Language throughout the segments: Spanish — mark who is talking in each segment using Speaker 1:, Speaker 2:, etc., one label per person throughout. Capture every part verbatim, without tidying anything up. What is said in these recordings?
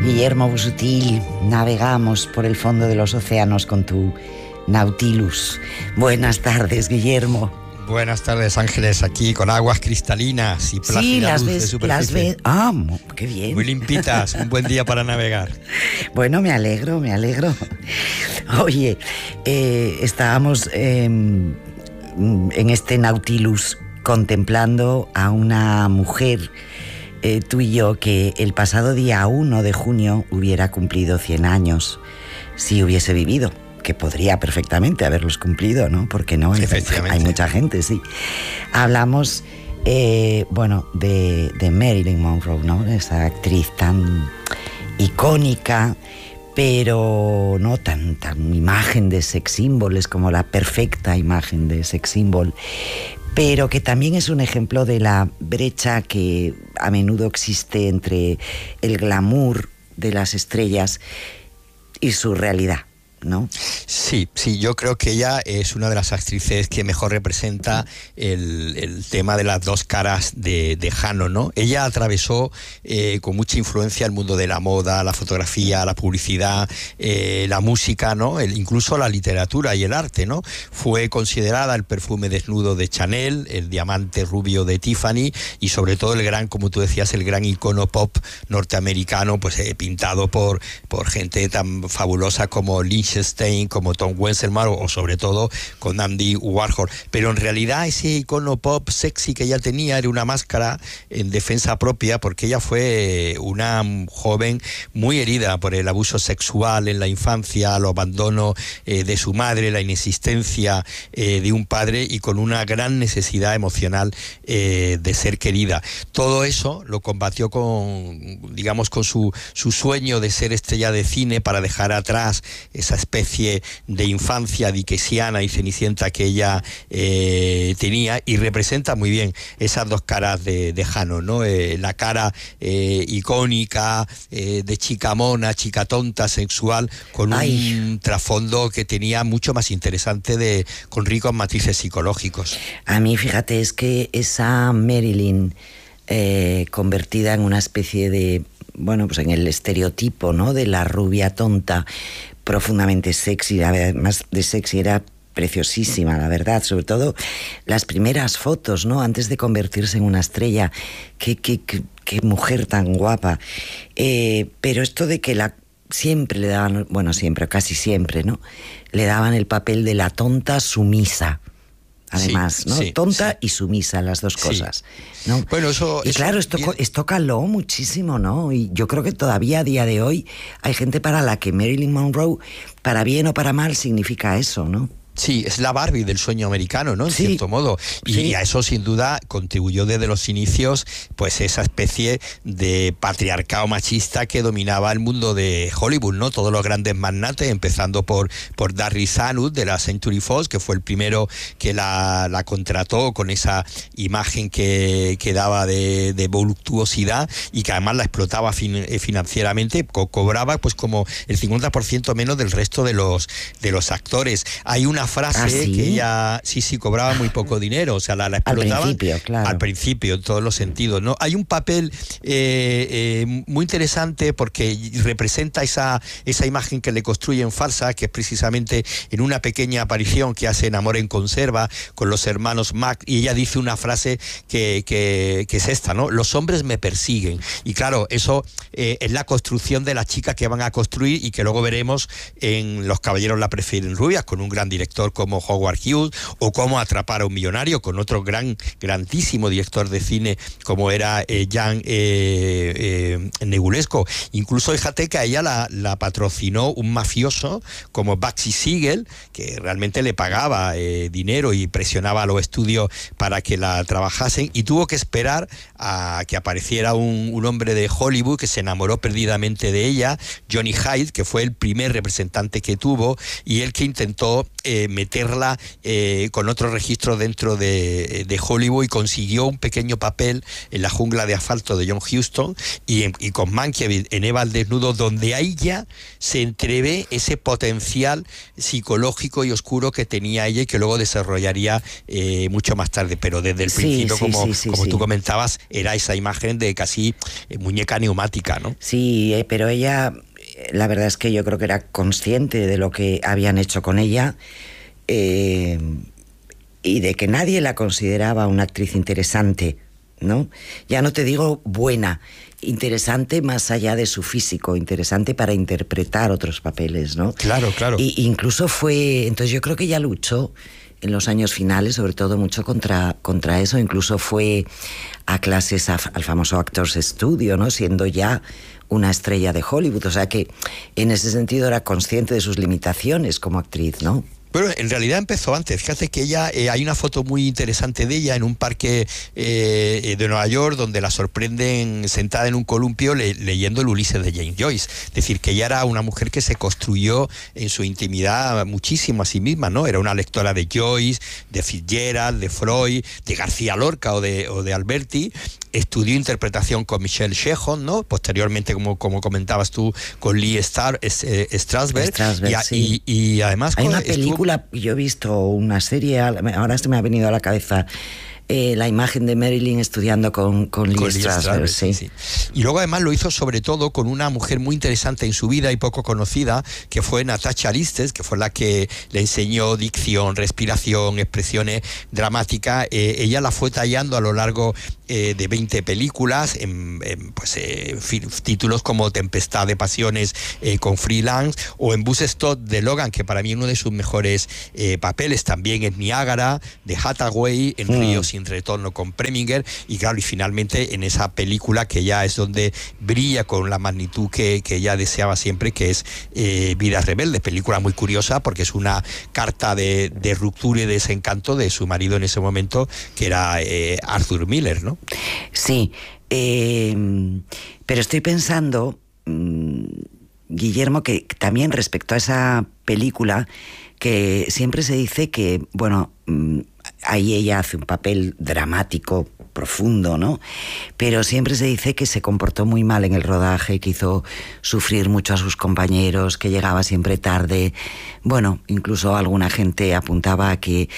Speaker 1: Guillermo Busuttil, navegamos por el fondo de los océanos con tu Nautilus. Buenas tardes, Guillermo.
Speaker 2: Buenas tardes, Ángeles, aquí con aguas cristalinas y plácida
Speaker 1: sí, las
Speaker 2: luz
Speaker 1: ves,
Speaker 2: de superficie.
Speaker 1: las ves. Ah, qué bien.
Speaker 2: Muy limpitas, un buen día para navegar.
Speaker 1: Bueno, me alegro, me alegro. Oye, eh, estábamos eh, en este Nautilus contemplando a una mujer, eh, tú y yo, que el pasado día uno de junio hubiera cumplido cien años si hubiese vivido. Que podría perfectamente haberlos cumplido, ¿no? Porque no, hay, hay mucha gente, sí. Hablamos, eh, bueno, de, de Marilyn Monroe, ¿no? Esa actriz tan icónica, pero no tan, tan imagen de sex symbol, es como la perfecta imagen de sex symbol, pero que también es un ejemplo de la brecha que a menudo existe entre el glamour de las estrellas y su realidad, ¿no?
Speaker 2: Sí, sí, yo creo que ella es una de las actrices que mejor representa el, el tema de las dos caras de, de Jano, ¿no? Ella atravesó eh, con mucha influencia el mundo de la moda, la fotografía, la publicidad, eh, la música, ¿no? El, incluso la literatura y el arte, ¿no? Fue considerada el perfume desnudo de Chanel, el diamante rubio de Tiffany y sobre todo el gran, como tú decías, el gran icono pop norteamericano, pues eh, pintado por, por gente tan fabulosa como Lichtenstein, como Tom Wenselman o sobre todo con Andy Warhol. Pero en realidad ese icono pop sexy que ella tenía era una máscara en defensa propia, porque ella fue una joven muy herida por el abuso sexual en la infancia, el abandono eh, de su madre, la inexistencia eh, de un padre y con una gran necesidad emocional eh, de ser querida. Todo eso lo combatió con, digamos, con su, su sueño de ser estrella de cine para dejar atrás esa especie de infancia dickesiana y cenicienta que ella eh, tenía, y representa muy bien esas dos caras de, de Jano, ¿no? Eh, la cara eh, icónica eh, de chica mona, chica tonta, sexual, con Ay. un trasfondo que tenía mucho más interesante, de, con ricos matices psicológicos.
Speaker 1: A mí, fíjate, es que esa Marilyn eh, convertida en una especie de, bueno, pues en el estereotipo, ¿no? De la rubia tonta, profundamente sexy, además de sexy era preciosísima, la verdad, sobre todo las primeras fotos, ¿no? Antes de convertirse en una estrella, qué, qué, qué, qué mujer tan guapa. Eh, pero esto de que la siempre le daban, bueno, siempre, casi siempre, ¿no? Le daban el papel de la tonta sumisa. Además, sí, ¿no? Sí, Tonta sí. y sumisa, las dos cosas, sí. ¿no?
Speaker 2: Bueno, eso...
Speaker 1: Y
Speaker 2: eso
Speaker 1: claro, esto,
Speaker 2: bien...
Speaker 1: esto caló muchísimo, ¿no? Y yo creo que todavía a día de hoy hay gente para la que Marilyn Monroe, para bien o para mal, significa eso, ¿no?
Speaker 2: Sí, es la Barbie del sueño americano, ¿no? En sí, cierto modo. Y sí. a eso sin duda contribuyó desde los inicios, pues esa especie de patriarcado machista que dominaba el mundo de Hollywood, ¿no? Todos los grandes magnates, empezando por, por Darry Zanuck de la Century Fox, que fue el primero que la, la contrató con esa imagen que, que daba de, de voluptuosidad y que además la explotaba fin, financieramente, co cobraba pues como el cincuenta por ciento menos del resto de los, de los actores. Hay una frase ¿Ah, sí? que ella sí sí cobraba muy poco dinero, o sea, la, la explotaba
Speaker 1: al principio, claro.
Speaker 2: al principio en todos los sentidos, ¿no? Hay un papel eh, eh, muy interesante porque representa esa, esa imagen que le construyen falsa, que es precisamente en una pequeña aparición que hace en Amor en Conserva con los hermanos Mac, y ella dice una frase que, que, que es esta, ¿no? Los hombres me persiguen. Y claro, eso eh, es la construcción de la chica que van a construir y que luego veremos en Los caballeros la prefieren rubias, con un gran director como Howard Hughes, o Cómo atrapar a un millonario, con otro gran, grandísimo director de cine como era eh, Jan eh, eh, Negulesco. Incluso fíjate que a ella la, la patrocinó un mafioso como Bugsy Siegel, que realmente le pagaba eh, dinero y presionaba a los estudios para que la trabajasen, y tuvo que esperar a que apareciera un, un hombre de Hollywood que se enamoró perdidamente de ella, Johnny Hyde, que fue el primer representante que tuvo, y el que intentó eh, eh, meterla eh, con otro registro dentro de, de Hollywood, y consiguió un pequeño papel en La jungla de asfalto de John Huston y, en, y con Mankiewicz en Eva al desnudo, donde ahí ya se entrevé ese potencial psicológico y oscuro que tenía ella y que luego desarrollaría eh, mucho más tarde, pero desde el
Speaker 1: sí,
Speaker 2: principio,
Speaker 1: sí,
Speaker 2: como,
Speaker 1: sí, sí,
Speaker 2: como
Speaker 1: sí.
Speaker 2: tú comentabas, era esa imagen de casi eh, muñeca neumática, ¿no?
Speaker 1: Sí, eh, pero ella, la verdad es que yo creo que era consciente de lo que habían hecho con ella, eh, y de que nadie la consideraba una actriz interesante, ¿no? Ya no te digo buena, interesante más allá de su físico, interesante para interpretar otros papeles, ¿no?
Speaker 2: Claro, claro.
Speaker 1: Y incluso fue, entonces yo creo que ella luchó en los años finales, sobre todo mucho contra, contra eso, incluso fue a clases a, al famoso Actors Studio, ¿no? Siendo ya una estrella de Hollywood, o sea que en ese sentido era consciente de sus limitaciones como actriz, ¿no?
Speaker 2: Bueno, en realidad empezó antes. Fíjate que ella, eh, hay una foto muy interesante de ella en un parque eh, de Nueva York, donde la sorprenden sentada en un columpio le, leyendo el Ulises de James Joyce. Es decir, que ella era una mujer que se construyó en su intimidad muchísimo a sí misma, ¿no? Era una lectora de Joyce, de Fitzgerald, de Freud, de García Lorca o de, o de Alberti. Estudió interpretación con Michelle Sheehan, ¿no? Posteriormente, como, como comentabas tú, con Lee Star, eh, Strasberg.
Speaker 1: Strasberg,
Speaker 2: y,
Speaker 1: sí.
Speaker 2: y, y además...
Speaker 1: Hay una
Speaker 2: estuvo...
Speaker 1: película, yo he visto una serie, ahora se me ha venido a la cabeza eh, la imagen de Marilyn estudiando con, con Lee Strasberg. Sí.
Speaker 2: Sí. Y luego además lo hizo sobre todo con una mujer muy interesante en su vida y poco conocida, que fue Natasha Listes, que fue la que le enseñó dicción, respiración, expresiones dramáticas. Eh, ella la fue tallando a lo largo eh, de veinte películas, en, en pues, eh, títulos como Tempestad de Pasiones eh, con Freelance, o en Bus Stop de Logan, que para mí uno de sus mejores eh, papeles, también en Niágara, de Hathaway, en mm. Río sin retorno con Preminger, y claro, y finalmente en esa película que ya es donde brilla con la magnitud que, que ella deseaba siempre, que es eh, Vidas Rebeldes, película muy curiosa porque es una carta de, de ruptura y desencanto de su marido en ese momento, que era eh, Arthur Miller, ¿no?
Speaker 1: Sí, eh, pero estoy pensando, mmm, Guillermo, que también respecto a esa película, que siempre se dice que, bueno, mmm, ahí ella hace un papel dramático, profundo, ¿no? Pero siempre se dice que se comportó muy mal en el rodaje, que hizo sufrir mucho a sus compañeros, que llegaba siempre tarde. Bueno, incluso alguna gente apuntaba a que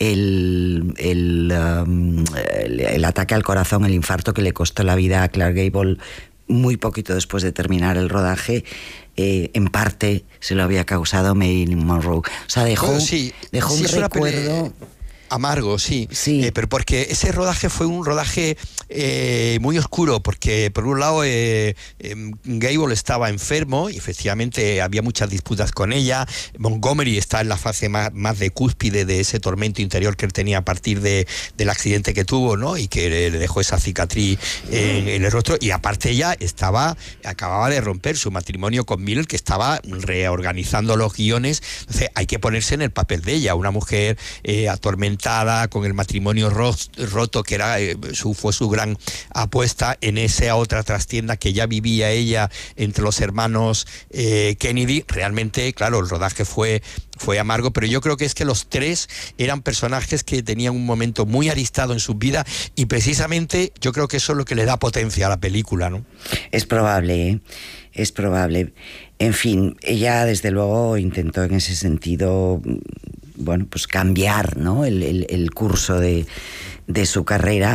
Speaker 1: el, el, um, el, el ataque al corazón, el infarto que le costó la vida a Clark Gable muy poquito después de terminar el rodaje, eh, en parte se lo había causado Marilyn Monroe. O sea, dejó,
Speaker 2: bueno, sí,
Speaker 1: dejó
Speaker 2: sí,
Speaker 1: un recuerdo...
Speaker 2: amargo, sí,
Speaker 1: sí.
Speaker 2: Eh, pero porque ese rodaje fue un rodaje eh, muy oscuro, porque por un lado eh, eh, Gable estaba enfermo y efectivamente había muchas disputas con ella. Montgomery está en la fase más, más de cúspide de ese tormento interior que él tenía a partir de, del accidente que tuvo, ¿no? Y que le dejó esa cicatriz en, en el rostro, y aparte ella estaba, acababa de romper su matrimonio con Miller, que estaba reorganizando los guiones. Entonces hay que ponerse en el papel de ella, una mujer eh, atormentada, con el matrimonio roto, que era eh, su, fue su gran apuesta en esa otra trastienda que ya vivía ella entre los hermanos eh, Kennedy. Realmente, claro, el rodaje fue, fue amargo, pero yo creo que es que los tres eran personajes que tenían un momento muy aristado en su vida, y precisamente yo creo que eso es lo que le da potencia a la película, ¿no?
Speaker 1: Es probable, ¿eh? Es probable. En fin, ella desde luego intentó en ese sentido, bueno, pues cambiar, ¿no? el, el, el curso de, de su carrera,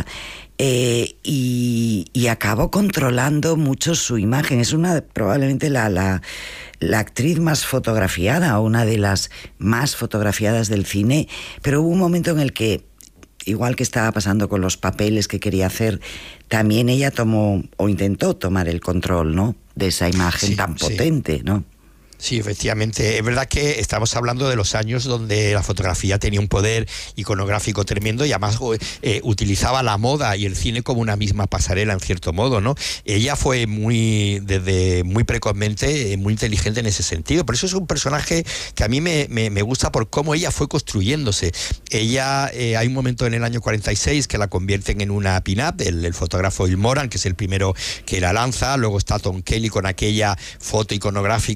Speaker 1: eh, y, y acabó controlando mucho su imagen. Es una probablemente la, la, la actriz más fotografiada, o una de las más fotografiadas del cine, pero hubo un momento en el que, igual que estaba pasando con los papeles que quería hacer, también ella tomó o intentó tomar el control, ¿no?, de esa imagen sí, tan potente, sí. ¿no?
Speaker 2: Sí, efectivamente. Es verdad que estamos hablando de los años donde la fotografía tenía un poder iconográfico tremendo, y además eh, utilizaba la moda y el cine como una misma pasarela, en cierto modo, ¿no? Ella fue muy, desde muy precozmente, eh, muy inteligente en ese sentido. Por eso es un personaje que a mí me, me, me gusta por cómo ella fue construyéndose. Ella, eh, hay un momento en el año cuarenta y seis que la convierten en una pin-up, el, el fotógrafo Bill Moran, que es el primero que la lanza. Luego está Tom Kelly con aquella foto iconográfica de su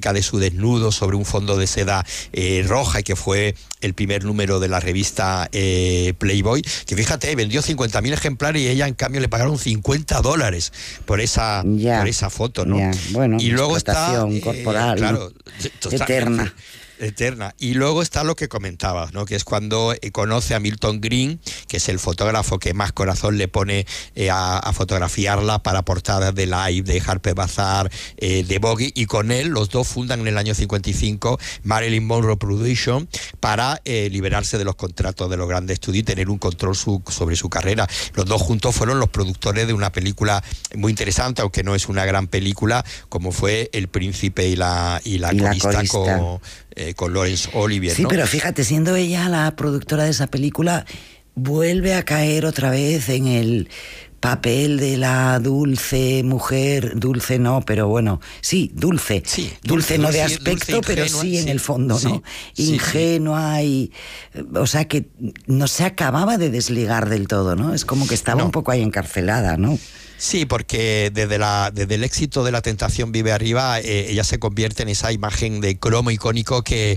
Speaker 2: desnudos sobre un fondo de seda eh, roja, y que fue el primer número de la revista eh, Playboy, que fíjate, vendió cincuenta mil ejemplares y ella en cambio le pagaron cincuenta dólares por esa,
Speaker 1: ya,
Speaker 2: por esa foto, ¿no?
Speaker 1: Ya. Bueno,
Speaker 2: y luego está
Speaker 1: eh, corporal,
Speaker 2: claro,
Speaker 1: ¿no? Eterna.
Speaker 2: Eterna. Y luego está lo que comentabas, ¿no? Que es cuando eh, conoce a Milton Green, que es el fotógrafo que más corazón le pone eh, a, a fotografiarla para portadas de Life, de Harper's Bazaar, eh, de Vogue, y con él los dos fundan en el año cincuenta y cinco Marilyn Monroe Production para eh, liberarse de los contratos de los grandes estudios y tener un control su, sobre su carrera. Los dos juntos fueron los productores de una película muy interesante, aunque no es una gran película, como fue El Príncipe y la, y la,
Speaker 1: y
Speaker 2: corista,
Speaker 1: la corista.
Speaker 2: con... Eh, con Laurence Olivier,
Speaker 1: sí,
Speaker 2: ¿no?
Speaker 1: Pero fíjate, siendo ella la productora de esa película, vuelve a caer otra vez en el papel de la dulce mujer, dulce no, pero bueno, sí, dulce,
Speaker 2: sí,
Speaker 1: dulce,
Speaker 2: dulce
Speaker 1: no de
Speaker 2: dulce,
Speaker 1: aspecto,
Speaker 2: dulce,
Speaker 1: pero
Speaker 2: ingenua,
Speaker 1: sí en
Speaker 2: sí,
Speaker 1: el fondo,
Speaker 2: sí,
Speaker 1: ¿no?
Speaker 2: sí,
Speaker 1: Ingenua
Speaker 2: sí.
Speaker 1: y... O sea que no se acababa de desligar del todo, ¿no? Es como que estaba
Speaker 2: no.
Speaker 1: un poco ahí encarcelada, ¿no?
Speaker 2: Sí, porque desde, la, desde el éxito de La Tentación vive arriba, eh, ella se convierte en esa imagen de cromo icónico que,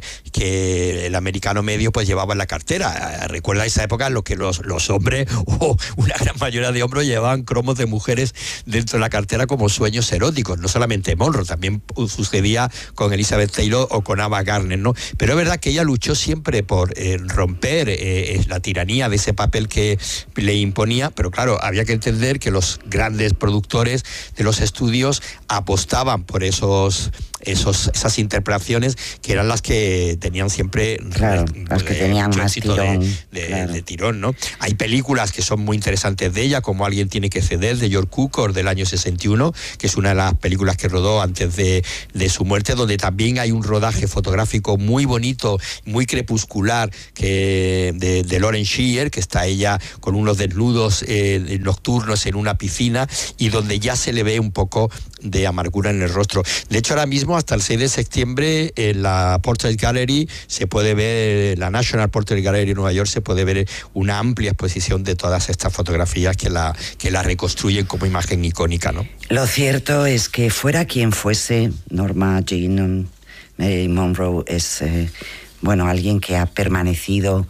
Speaker 2: que el americano medio pues llevaba en la cartera. Recuerda esa época en la que los, los hombres, o una gran mayoría de hombres, llevaban cromos de mujeres dentro de la cartera como sueños eróticos. No solamente Monroe, también sucedía con Elizabeth Taylor o con Ava Gardner, ¿no? Pero es verdad que ella luchó siempre por eh, romper eh, la tiranía de ese papel que le imponía, pero claro, había que entender que los grandes productores de los estudios apostaban por esos, esos esas interpretaciones que eran las que tenían siempre
Speaker 1: claro,
Speaker 2: re,
Speaker 1: las que
Speaker 2: de,
Speaker 1: tenían más tirón,
Speaker 2: de, de,
Speaker 1: claro.
Speaker 2: de tirón, ¿no? Hay películas que son muy interesantes de ella, como Alguien tiene que ceder, de George Cukor, del año sesenta y uno, que es una de las películas que rodó antes de, de su muerte, donde también hay un rodaje fotográfico muy bonito, muy crepuscular, que de, de Lauren Shear, que está ella con unos desnudos eh, nocturnos en una piscina, y donde ya se le ve un poco de amargura en el rostro. De hecho, ahora mismo, hasta el seis de septiembre, en la Portrait Gallery se puede ver, la National Portrait Gallery en Nueva York, se puede ver una amplia exposición de todas estas fotografías que la, que la reconstruyen como imagen icónica, ¿no?
Speaker 1: Lo cierto es que fuera quien fuese, Norma Jean Marilyn Monroe es, eh, bueno, alguien que ha permanecido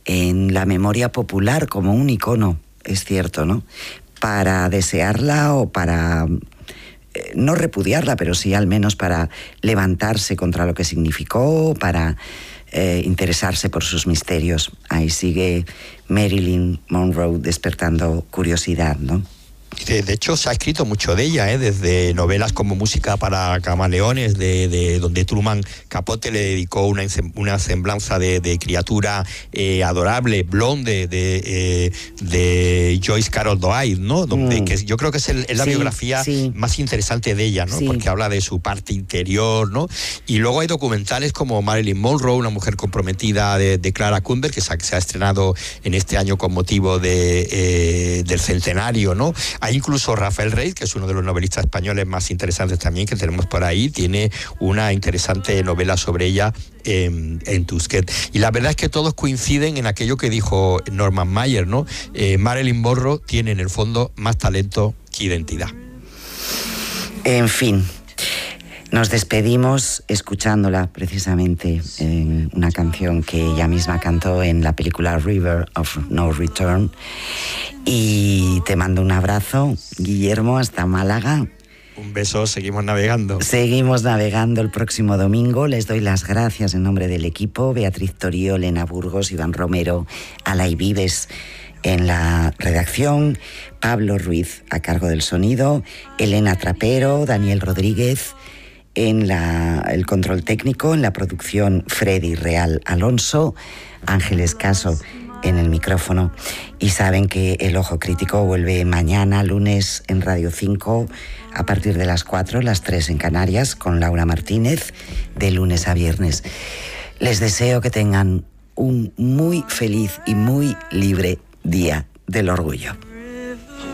Speaker 1: en la memoria popular como un icono, es cierto, ¿no? Para desearla o para, eh, no repudiarla, pero sí al menos para levantarse contra lo que significó, para eh, interesarse por sus misterios. Ahí sigue Marilyn Monroe despertando curiosidad, ¿no?
Speaker 2: De, de hecho, se ha escrito mucho de ella, ¿eh? Desde novelas como Música para camaleones, de, de donde Truman Capote le dedicó una, una semblanza de, de criatura eh, adorable, Blonde, de, eh, de Joyce Carol Oates, ¿no? Donde, mm. que yo creo que es, el, es la sí, biografía sí. más interesante de ella, ¿no? Sí. Porque habla de su parte interior, ¿no? Y luego hay documentales como Marilyn Monroe, una mujer comprometida, de, de Clara Kunberg, que se ha, se ha estrenado en este año con motivo de, eh, del centenario, ¿no? Hay incluso Rafael Rey, que es uno de los novelistas españoles más interesantes también que tenemos por ahí, tiene una interesante novela sobre ella en, en Tusquets. Y la verdad es que todos coinciden en aquello que dijo Norman Mailer, ¿no? Eh, Marilyn Monroe tiene en el fondo más talento que identidad.
Speaker 1: En fin, nos despedimos escuchándola precisamente en una canción que ella misma cantó en la película River of No Return. Y te mando un abrazo, Guillermo, hasta Málaga.
Speaker 2: Un beso, seguimos navegando.
Speaker 1: Seguimos navegando el próximo domingo. Les doy las gracias en nombre del equipo: Beatriz Torío, Elena Burgos, Iván Romero, Alay Vives en la redacción, Pablo Ruiz a cargo del sonido, Elena Trapero, Daniel Rodríguez en la, el control técnico, en la producción Freddy Real Alonso, Ángeles Caso en el micrófono. Y saben que El Ojo Crítico vuelve mañana, lunes, en Radio cinco, a partir de las cuatro, las tres en Canarias, con Laura Martínez, de lunes a viernes. Les deseo que tengan un muy feliz y muy libre Día del Orgullo.